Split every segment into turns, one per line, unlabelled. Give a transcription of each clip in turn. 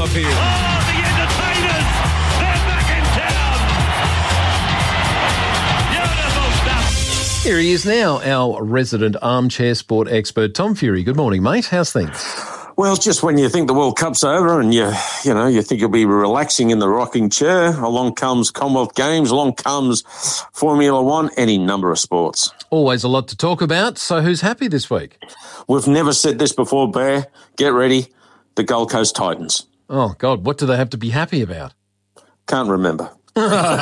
off here.
Oh, the entertainers! They're back in town! Beautiful stuff.
Here he is now, our resident armchair sport expert, Tom Fury. Good morning, mate. How's things?
Well, just when you think the World Cup's over and you think you'll be relaxing in the rocking chair, along comes Commonwealth Games, along comes Formula One, any number of sports.
Always a lot to talk about. So who's happy this week?
We've never said this before, Bear. Get ready. The Gold Coast Titans.
Oh, God, what do they have to be happy about?
Can't remember. They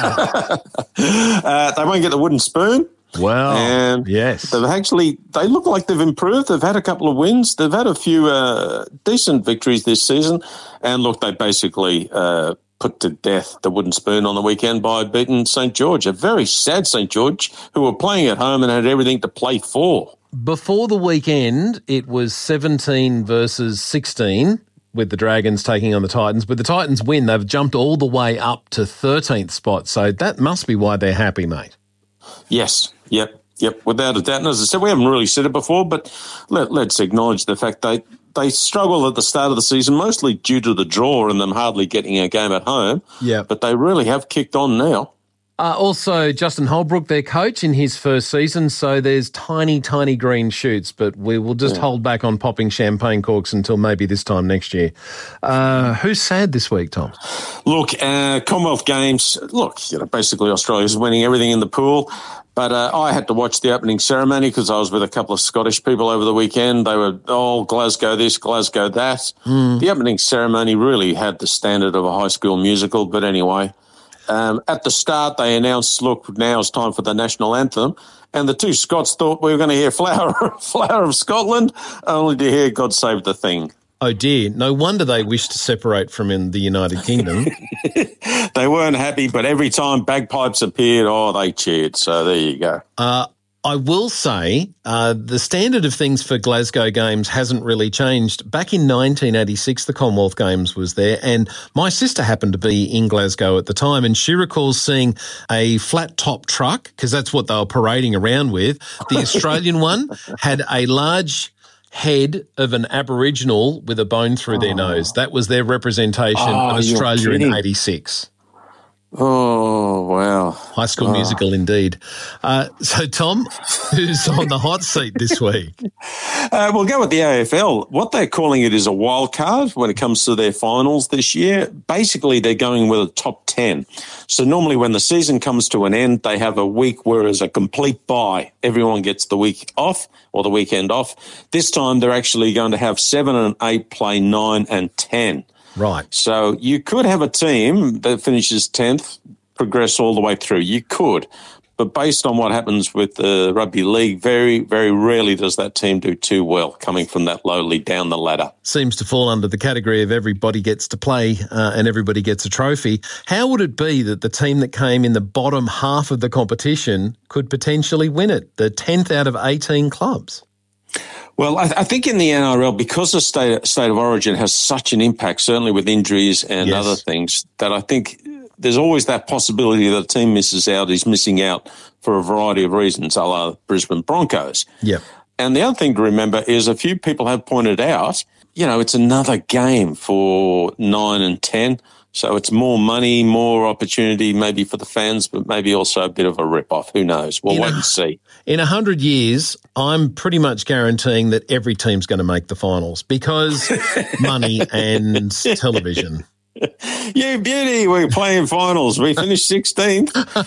won't get the wooden spoon.
Wow.
And
yes.
they look like they've improved. They've had a couple of wins. They've had a few decent victories this season. And look, they basically put to death the wooden spoon on the weekend by beating St. George, a very sad St. George, who were playing at home and had everything to play for.
Before the weekend, it was 17 versus 16 with the Dragons taking on the Titans. With the Titans win, they've jumped all the way up to 13th spot. So that must be why they're happy, mate.
Yes. Yep, without a doubt. And as I said, we haven't really said it before, but let's acknowledge the fact they struggled at the start of the season, mostly due to the draw and them hardly getting a game at home.
Yeah.
But they really have kicked on now.
Also, Justin Holbrook, their coach, in his first season, so there's tiny, tiny green shoots, but we will just hold back on popping champagne corks until maybe this time next year. Who's sad this week, Tom?
Look, Commonwealth Games, basically Australia's winning everything in the pool, but I had to watch the opening ceremony because I was with a couple of Scottish people over the weekend. They were, Glasgow this, Glasgow that. The opening ceremony really had the standard of a high school musical, but anyway. At the start, they announced, look, now it's time for the national anthem. And the two Scots thought we were going to hear Flower of Scotland, only to hear God Save the Thing.
Oh, dear. No wonder they wished to separate from in the United Kingdom.
They weren't happy, but every time bagpipes appeared, they cheered. So there you go.
I will say the standard of things for Glasgow Games hasn't really changed. Back in 1986, the Commonwealth Games was there, and my sister happened to be in Glasgow at the time, and she recalls seeing a flat-top truck, because that's what they were parading around with. The Australian one had a large head of an Aboriginal with a bone through their nose. That was their representation of Australia in 86.
Oh, wow.
High School Musical indeed. So, Tom, who's on the hot seat this week?
We'll go with the AFL. What they're calling it is a wild card when it comes to their finals this year. Basically, they're going with a top 10. So normally when the season comes to an end, they have a week where it's a complete bye. Everyone gets the week off or the weekend off. This time they're actually going to have 7 and 8 play 9 and 10.
Right.
So you could have a team that finishes 10th progress all the way through. You could. But based on what happens with the rugby league, very, very rarely does that team do too well coming from that lowly down the ladder.
Seems to fall under the category of everybody gets to play and everybody gets a trophy. How would it be that the team that came in the bottom half of the competition could potentially win it, the 10th out of 18 clubs?
Well, I think in the NRL, because the state of origin has such an impact, certainly with injuries and other things, that I think there's always that possibility that a team is missing out for a variety of reasons, a la Brisbane Broncos.
Yeah.
And the other thing to remember is a few people have pointed out, it's another game for 9 and 10. So it's more money, more opportunity maybe for the fans, but maybe also a bit of a rip-off. Who knows? We'll wait and see.
In 100 years, I'm pretty much guaranteeing that every team's going to make the finals because money and television.
You beauty, we're playing finals. We finished 16th.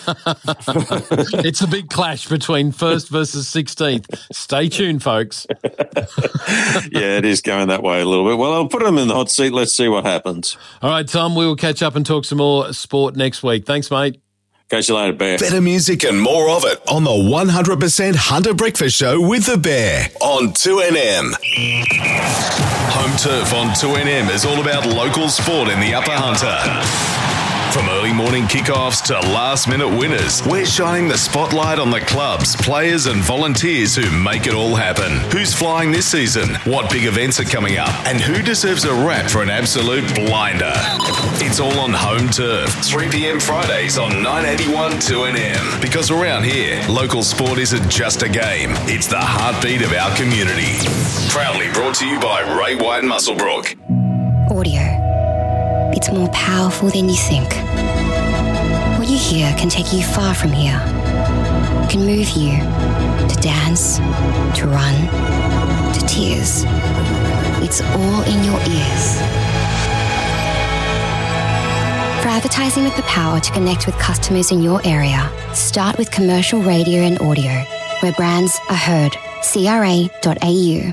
It's a big clash between first versus 16th. Stay tuned, folks.
Yeah, it is going that way a little bit. Well, I'll put them in the hot seat. Let's see what happens.
All right, Tom, we will catch up and talk some more sport next week. Thanks, mate.
Catch you later, Bear.
Better music and more of it on the 100% Hunter Breakfast Show with the Bear on 2NM. Home Turf on 2NM is all about local sport in the Upper Hunter. From early morning kickoffs to last-minute winners, we're shining the spotlight on the clubs, players and volunteers who make it all happen. Who's flying this season? What big events are coming up? And who deserves a rap for an absolute blinder? It's all on Home Turf, 3 p.m. Fridays on 981 2NM. Because around here, local sport isn't just a game, it's the heartbeat of our community. Proudly brought to you by Ray White Musselbrook.
Audio.
it's more powerful than you think. What you hear can take you far from here. It can move you to dance, to run, to tears. It's all in your ears. For advertising with the power to connect with customers in your area, start with commercial radio and audio, where brands are heard. CRA.au.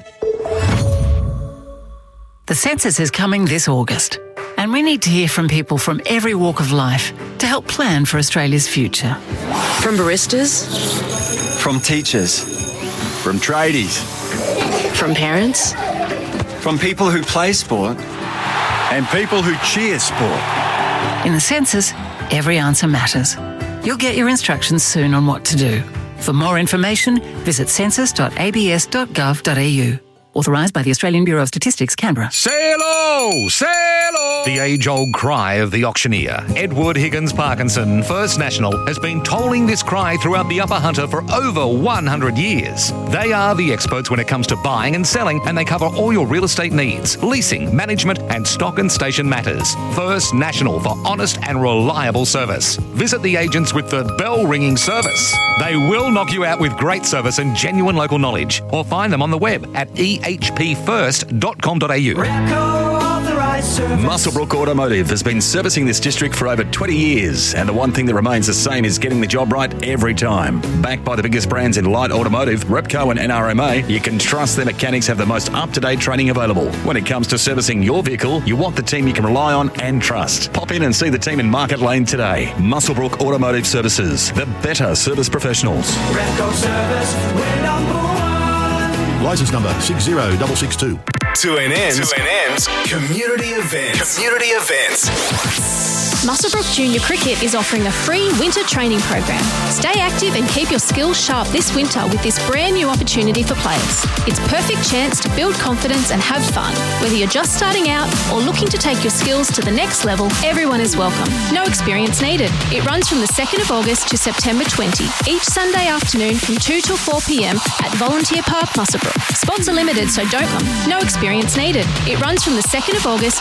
The census is coming this August, and we need to hear from people from every walk of life to help plan for Australia's future.
From baristas,
from teachers, from tradies,
from parents,
from people who play sport, and people who cheer sport.
In the census, every answer matters. You'll get your instructions soon on what to do. For more information, visit census.abs.gov.au. Authorised by the Australian Bureau of Statistics, Canberra.
Sail-o! Sail-o! The age-old cry of the auctioneer, Edward Higgins Parkinson, First National, has been tolling this cry throughout the Upper Hunter for over 100 years. They are the experts when it comes to buying and selling, and they cover all your real estate needs, leasing, management, and stock and station matters. First National for honest and reliable service. Visit the agents with the bell-ringing service. They will knock you out with great service and genuine local knowledge, or find them on the web at ehpfirst.com.au.
Muswellbrook Automotive has been servicing this district for over 20 years, and the one thing that remains the same is getting the job right every time. Backed by the biggest brands in light automotive, Repco and NRMA, you can trust their mechanics have the most up-to-date training available. When it comes to servicing your vehicle, you want the team you can rely on and trust. Pop in and see the team in Market Lane today. Muswellbrook Automotive Services, the better service professionals.
Repco Service, we're number one.
Licence number 60662.
2NM's Community Events. Community Events.
Muswellbrook Junior Cricket is offering a free winter training program. Stay active and keep your skills sharp this winter with this brand new opportunity for players. It's a perfect chance to build confidence and have fun. Whether you're just starting out or looking to take your skills to the next level, everyone is welcome. No experience needed. It runs from the 2nd of August to September 20, each Sunday afternoon from 2 till 4 p.m. at Volunteer Park, Muswellbrook. Spots are limited, so don't come. No experience needed. It runs from the 2nd of August